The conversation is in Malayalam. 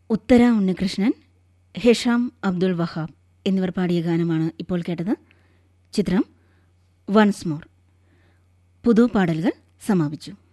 ഉത്തര ഉണ്ണികൃഷ്ണൻ, ഹെഷാം അബ്ദുൾ വഹാബ് എന്നിവർ പാടിയ ഗാനമാണ് ഇപ്പോൾ കേട്ടത്. ചിത്രം വൺസ് മോർ. പുതുപാടലുകൾ സമാപിച്ചു.